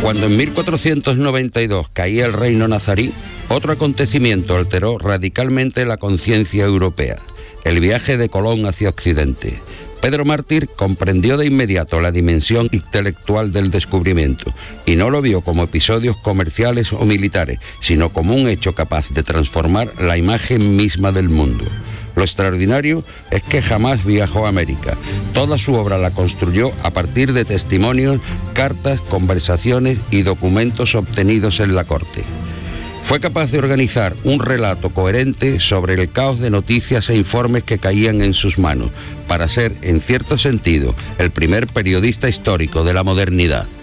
Cuando en 1492 caía el reino nazarí, otro acontecimiento alteró radicalmente la conciencia europea: el viaje de Colón hacia Occidente. Pedro Mártir comprendió de inmediato la dimensión intelectual del descubrimiento y no lo vio como episodios comerciales o militares, sino como un hecho capaz de transformar la imagen misma del mundo. Lo extraordinario es que jamás viajó a América. Toda su obra la construyó a partir de testimonios, cartas, conversaciones y documentos obtenidos en la corte. Fue capaz de organizar un relato coherente sobre el caos de noticias e informes que caían en sus manos, para ser, en cierto sentido, el primer periodista histórico de la modernidad.